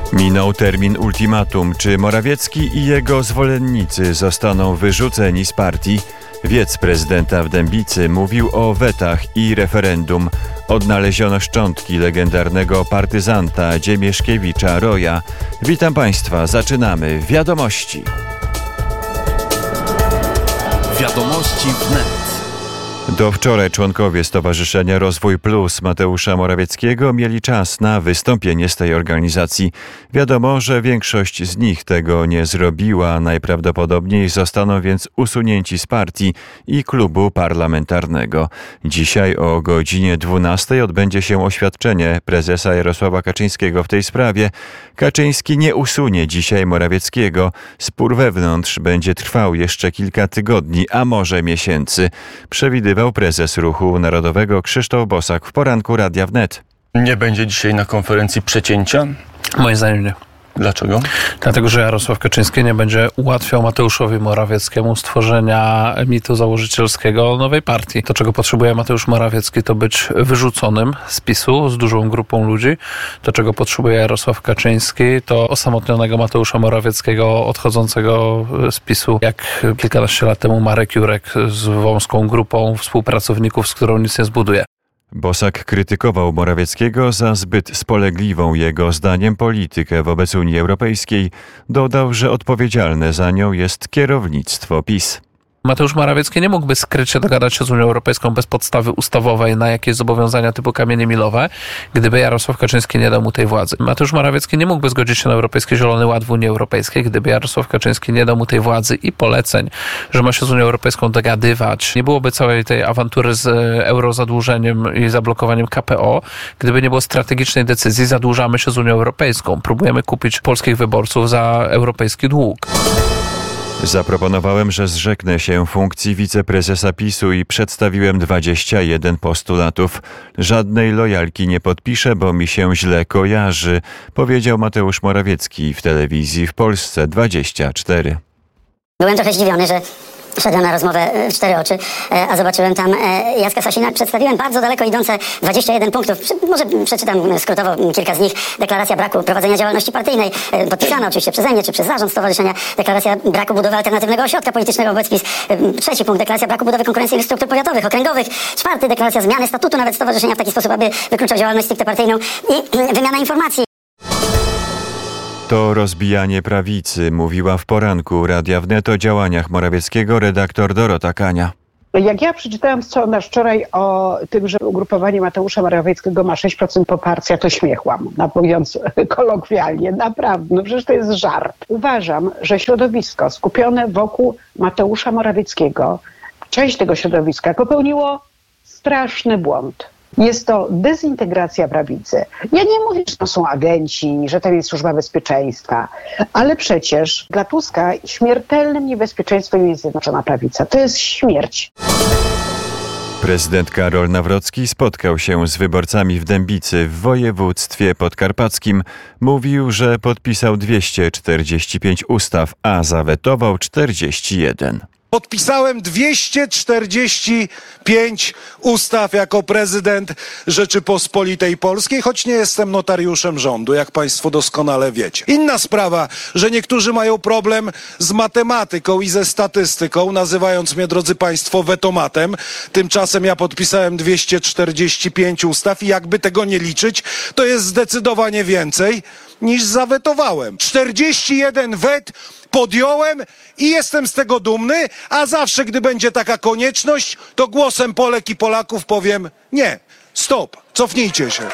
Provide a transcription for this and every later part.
Minął termin ultimatum. Czy Morawiecki i jego zwolennicy zostaną wyrzuceni z partii? Wiec prezydenta w Dębicy mówił o wetach i referendum. Odnaleziono szczątki legendarnego partyzanta Dziemieszkiewicza Roja. Witam Państwa, zaczynamy Wiadomości. Wiadomości wnet. Do wczoraj członkowie Stowarzyszenia Rozwój Plus Mateusza Morawieckiego mieli czas na wystąpienie z tej organizacji. Wiadomo, że większość z nich tego nie zrobiła. Najprawdopodobniej zostaną więc usunięci z partii i klubu parlamentarnego. Dzisiaj o godzinie 12 odbędzie się oświadczenie prezesa Jarosława Kaczyńskiego w tej sprawie. Kaczyński nie usunie dzisiaj Morawieckiego. Spór wewnątrz będzie trwał jeszcze kilka tygodni, a może miesięcy. Przewidywał prezes Ruchu Narodowego Krzysztof Bosak w poranku Radia Wnet. Nie będzie dzisiaj na konferencji przecięcia? Moim zdaniem nie. Dlaczego? Dlatego, że Jarosław Kaczyński nie będzie ułatwiał Mateuszowi Morawieckiemu stworzenia mitu założycielskiego nowej partii. To, czego potrzebuje Mateusz Morawiecki, to być wyrzuconym z PiS-u z dużą grupą ludzi. To, czego potrzebuje Jarosław Kaczyński, to osamotnionego Mateusza Morawieckiego odchodzącego z PiS-u, jak kilkanaście lat temu Marek Jurek z wąską grupą współpracowników, z którą nic nie zbuduje. Bosak krytykował Morawieckiego za zbyt spolegliwą jego zdaniem politykę wobec Unii Europejskiej. Dodał, że odpowiedzialne za nią jest kierownictwo PiS. Mateusz Morawiecki nie mógłby skrycie dogadać się z Unią Europejską bez podstawy ustawowej na jakieś zobowiązania typu kamienie milowe, gdyby Jarosław Kaczyński nie dał mu tej władzy. Mateusz Morawiecki nie mógłby zgodzić się na Europejski Zielony Ład w Unii Europejskiej, gdyby Jarosław Kaczyński nie dał mu tej władzy i poleceń, że ma się z Unią Europejską dogadywać. Nie byłoby całej tej awantury z eurozadłużeniem i zablokowaniem KPO, gdyby nie było strategicznej decyzji, zadłużamy się z Unią Europejską. Próbujemy kupić polskich wyborców za europejski dług. Zaproponowałem, że zrzeknę się funkcji wiceprezesa PiS-u i przedstawiłem 21 postulatów. Żadnej lojalki nie podpiszę, bo mi się źle kojarzy, powiedział Mateusz Morawiecki w telewizji w Polsce 24. Byłem trochę zdziwiony, że szedłem na rozmowę w cztery oczy, a zobaczyłem tam Jacka Sasina. Przedstawiłem bardzo daleko idące 21 punktów. Może przeczytam skrótowo kilka z nich. Deklaracja braku prowadzenia działalności partyjnej, podpisana oczywiście przeze mnie czy przez zarząd stowarzyszenia. Deklaracja braku budowy alternatywnego ośrodka politycznego wobec PiS. Trzeci punkt, deklaracja braku budowy konkurencyjnych struktur powiatowych, okręgowych. Czwarty, deklaracja zmiany statutu nawet stowarzyszenia w taki sposób, aby wykluczał działalność stricte partyjną i wymiana informacji. To rozbijanie prawicy, mówiła w poranku Radia Wnet o działaniach Morawieckiego redaktor Dorota Kania. Jak ja przeczytałam scenariusz wczoraj o tym, że ugrupowanie Mateusza Morawieckiego ma 6% poparcia, to śmiechłam, mówiąc kolokwialnie. Naprawdę, no przecież to jest żart. Uważam, że środowisko skupione wokół Mateusza Morawieckiego, część tego środowiska popełniło straszny błąd. Jest to dezintegracja prawicy. Ja nie mówię, że to są agenci, że to jest służba bezpieczeństwa, ale przecież dla Tuska śmiertelnym niebezpieczeństwem jest Zjednoczona Prawica. To jest śmierć. Prezydent Karol Nawrocki spotkał się z wyborcami w Dębicy w województwie podkarpackim. Mówił, że podpisał 245 ustaw, a zawetował 41. Podpisałem 245 ustaw jako prezydent Rzeczypospolitej Polskiej, choć nie jestem notariuszem rządu, jak państwo doskonale wiecie. Inna sprawa, że niektórzy mają problem z matematyką i ze statystyką, nazywając mnie, drodzy państwo, wetomatem. Tymczasem ja podpisałem 245 ustaw i jakby tego nie liczyć, to jest zdecydowanie więcej niż zawetowałem. 41 wet podjąłem i jestem z tego dumny, a zawsze, gdy będzie taka konieczność, to głosem Polek i Polaków powiem nie, stop, cofnijcie się.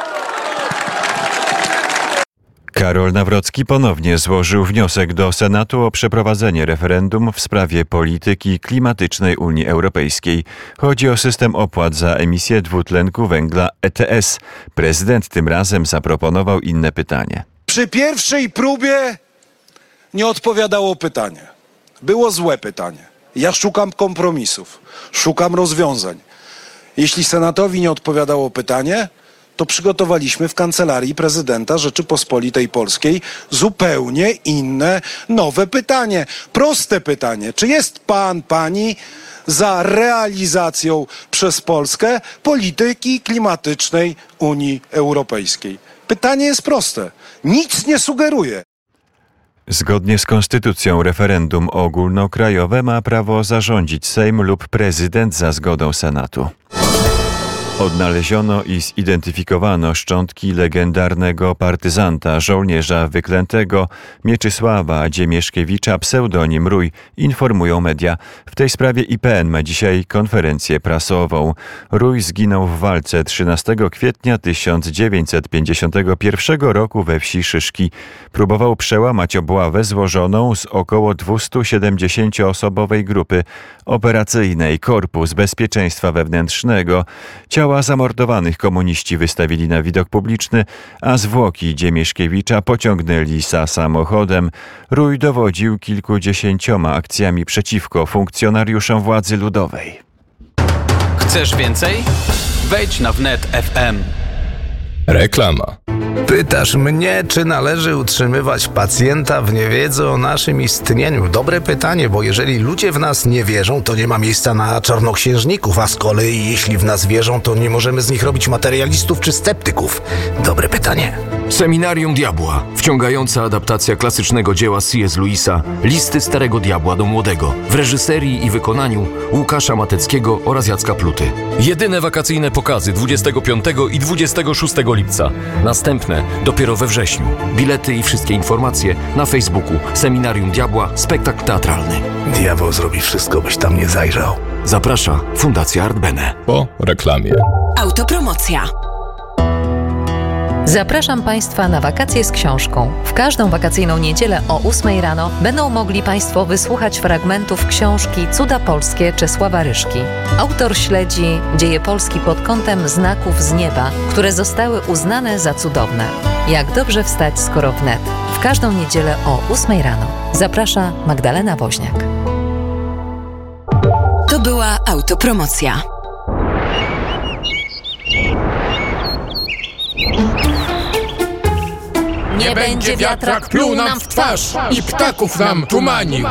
Karol Nawrocki ponownie złożył wniosek do Senatu o przeprowadzenie referendum w sprawie polityki klimatycznej Unii Europejskiej. Chodzi o system opłat za emisję dwutlenku węgla ETS. Prezydent tym razem zaproponował inne pytanie. Przy pierwszej próbie nie odpowiadało pytanie. Było złe pytanie. Ja szukam kompromisów, szukam rozwiązań. Jeśli Senatowi nie odpowiadało pytanie, to przygotowaliśmy w Kancelarii Prezydenta Rzeczypospolitej Polskiej zupełnie inne, nowe pytanie. Proste pytanie. Czy jest pan, pani za realizacją przez Polskę polityki klimatycznej Unii Europejskiej? Pytanie jest proste. Nic nie sugeruje. Zgodnie z konstytucją referendum ogólnokrajowe ma prawo zarządzić Sejm lub prezydent za zgodą Senatu. Odnaleziono i zidentyfikowano szczątki legendarnego partyzanta, żołnierza wyklętego Mieczysława Dziemieszkiewicza, pseudonim Rój, informują media. W tej sprawie IPN ma dzisiaj konferencję prasową. Rój zginął w walce 13 kwietnia 1951 roku we wsi Szyszki. Próbował przełamać obławę złożoną z około 270-osobowej grupy operacyjnej Korpus Bezpieczeństwa Wewnętrznego. Ciała zamordowanych komuniści wystawili na widok publiczny, a zwłoki Dziemieszkiewicza pociągnęli samochodem. Rój dowodził kilkudziesięcioma akcjami przeciwko funkcjonariuszom władzy ludowej. Chcesz więcej? Wejdź na wnet FM. Reklama. Pytasz mnie, czy należy utrzymywać pacjenta w niewiedzy o naszym istnieniu? Dobre pytanie, bo jeżeli ludzie w nas nie wierzą, to nie ma miejsca na czarnoksiężników, a z kolei jeśli w nas wierzą, to nie możemy z nich robić materialistów czy sceptyków. Dobre pytanie. Seminarium Diabła. Wciągająca adaptacja klasycznego dzieła C.S. Lewisa Listy Starego Diabła do Młodego w reżyserii i wykonaniu Łukasza Mateckiego oraz Jacka Pluty. Jedyne wakacyjne pokazy 25 i 26 lipca. Następne dopiero we wrześniu. Bilety i wszystkie informacje na Facebooku Seminarium Diabła Spektakl Teatralny. Diabeł zrobi wszystko, byś tam nie zajrzał. Zaprasza Fundacja Art Bene. Po reklamie. Autopromocja. Zapraszam Państwa na wakacje z książką. W każdą wakacyjną niedzielę o 8 rano będą mogli Państwo wysłuchać fragmentów książki Cuda Polskie Czesława Ryszki. Autor śledzi dzieje Polski pod kątem znaków z nieba, które zostały uznane za cudowne. Jak dobrze wstać, skoro wnet. W każdą niedzielę o 8 rano. Zaprasza Magdalena Woźniak. To była autopromocja. Nie będzie wiatrak pluł nam w twarz i ptaków nam tumanił.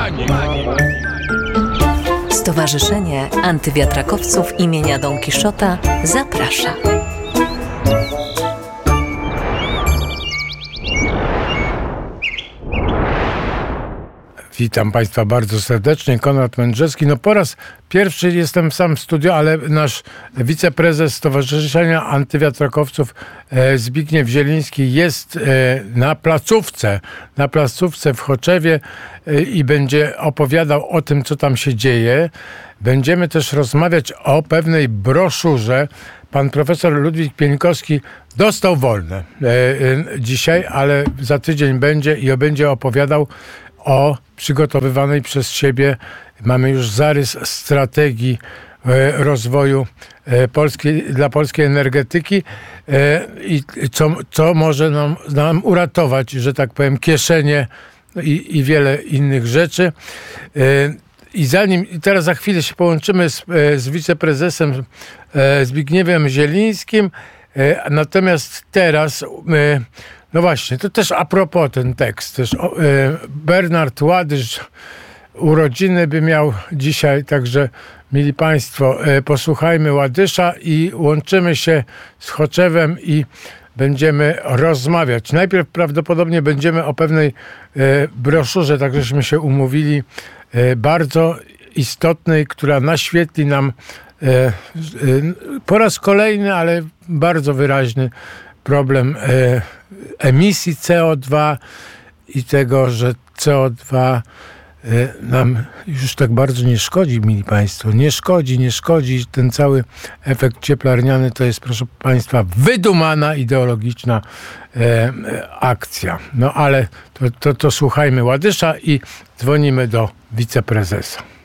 Stowarzyszenie Antywiatrakowców imienia Don Kiszota zaprasza. Witam Państwa bardzo serdecznie, Konrad Mędrzewski. Po raz pierwszy jestem sam w studiu, ale nasz wiceprezes Stowarzyszenia Antywiatrakowców Zbigniew Zieliński jest na placówce w Choczewie i będzie opowiadał o tym, co tam się dzieje. Będziemy też rozmawiać o pewnej broszurze. Pan profesor Ludwik Pieńkowski dostał wolne dzisiaj, ale za tydzień będzie opowiadał o przygotowywanej przez siebie, mamy już zarys strategii rozwoju dla polskiej energetyki i co może nam uratować, że tak powiem, kieszenie i wiele innych rzeczy. I teraz za chwilę się połączymy z wiceprezesem Zbigniewem Zielińskim, natomiast teraz no właśnie, to też a propos ten tekst. Też Bernard Ładysz urodziny by miał dzisiaj, także mili Państwo, posłuchajmy Ładysza i łączymy się z Choczewem i będziemy rozmawiać. Najpierw prawdopodobnie będziemy o pewnej broszurze, tak żeśmy się umówili, bardzo istotnej, która naświetli nam po raz kolejny, ale bardzo wyraźny problem emisji CO2 i tego, że CO2 nam już tak bardzo nie szkodzi, mili Państwo. Nie szkodzi. Ten cały efekt cieplarniany to jest, proszę Państwa, wydumana ideologiczna akcja. No ale to słuchajmy Ładysza i dzwonimy do wiceprezesa.